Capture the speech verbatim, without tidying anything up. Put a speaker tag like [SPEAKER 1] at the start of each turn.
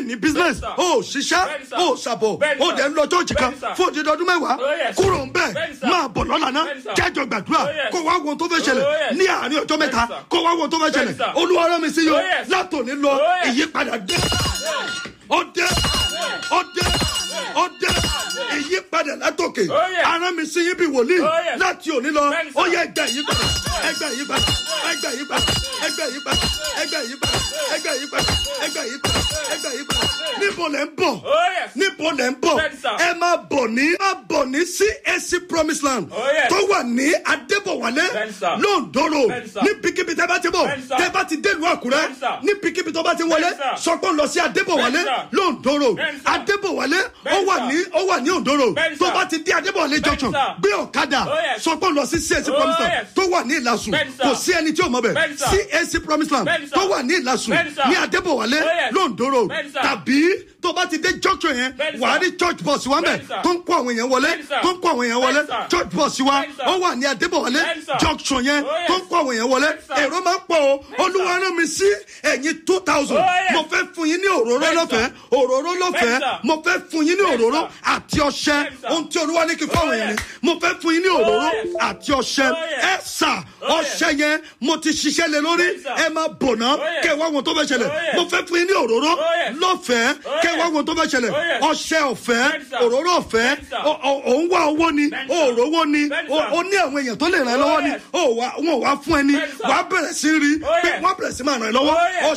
[SPEAKER 1] ní business ó ṣiṣẹ́ ó ṣàbọ̀ ó dẹ̀ ń lọ church kan fún òdìdí ọdún mẹ́wàá kúrò ń bẹ̀ máa bọ̀ lọ́la náà jẹ́jọ́ gbàdúrà kó wá wo tó fẹ́ ṣẹlẹ̀ ní àárín ọjọ́ mẹ́ta kó wá wo tó fẹ́ ṣẹlẹ̀ Olúwa rán mi sí yọ látòní lọ ìyípadà dé ọdẹ ọdẹ ọdẹ ìyípadà látòkè arán mi sí yín bí wòlíì láti òní lọ ó yẹ ẹgbẹ́ ìyípadà ẹgbẹ́ ìyípadà ẹgbẹ́ ìyípadà ẹgbẹ́ ìyípadà ẹgbẹ́ ìyípadà ẹgbẹ́ ìyípadà ẹgbẹ́ ìyípadà ẹgbẹ́ ìyípadà níbo lẹ ń bọ̀ níbo lẹ ń bọ̀ ẹ máa bọ̀ ní máa bọ̀ ní C A C Promise Land tó wà ní Adébọ̀wálé lóńdòrò ní bíkíbi tẹ́ bá ti bọ̀ tẹ́ bá ti délùú Àkúrẹ́ ní bíkíbi tó bá ti wọlé sọpọ̀ lọ sí Adébọ̀wálé lóńdòrò Adébọ̀wálé ó wà ní ó wà ní òǹdòrò tó bá ti dé Adébọ̀wálé junction gbé ọ̀kadà sọpọ̀ lọ sí C A C Promise Land tó wà ní Ìlàsùn kò sí ẹni tí ò mọ̀ bẹ̀ C A C Promise Land tó wà ní Ìlàsùn ní Adébọ̀wálé lóńdòrò tàbí tó bá ti dé junction yẹn wà á rí church bus wa mẹ́ tó ń kó àwọn èèyàn wọlé tó ń kó àwọn èèyàn wọlé church bus wa ó wà ní Adébọ̀wálé junction yẹn tó ń kó àwọn èèyàn wọlé èrò máa ń pọ̀ o Olúwa rán mi sí ẹ̀yin two thousand mo fẹ́ fún yín ní òróró lọ́fẹ̀ẹ́ òróró lọ́fẹ̀ẹ́ mo fẹ́ fún yín ní òróró àti ọṣẹ ohun tí Olúwa ní kí fún àwọn èèyàn ni mo fẹ́ fún yín ní òróró àti ọṣẹ ẹ sà ọṣẹ yẹn mo ti ṣiṣẹ́ lé lórí ẹ máa bọ̀ ná kẹ́ wá wọn tó fẹ́ ṣẹlẹ̀ mo fẹ́ fún yín ní òróró lọ́fẹ̀ẹ́ kẹ́ wá wọn tó fẹ́ ṣẹlẹ̀ ọṣẹ ọ̀fẹ́ òróró ọ̀fẹ́ òun wá owó ni òrówó ni ó ní àwọn èèyàn tó lè ràn ẹ́ lọ́wọ́ ni wọn ò wá fún ẹ ni wàá bẹ̀rẹ̀ sí rí pé wọ́n bẹ̀rẹ̀ sí máa ràn ẹ́ lọ́wọ́